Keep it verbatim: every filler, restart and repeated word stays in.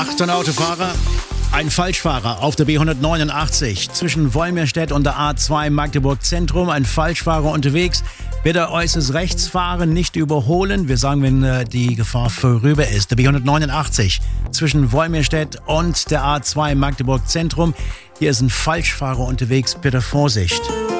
Achtung Autofahrer, ein Falschfahrer auf der B hundertneunundachtzig zwischen Wolmirstedt und der A zwei Magdeburg Zentrum. Ein Falschfahrer unterwegs. Bitte äußerst rechts fahren, nicht überholen. Wir sagen, wenn äh, die Gefahr vorüber ist. Der B hundertneunundachtzig zwischen Wolmirstedt und der A zwei Magdeburg Zentrum. Hier ist ein Falschfahrer unterwegs. Bitte Vorsicht.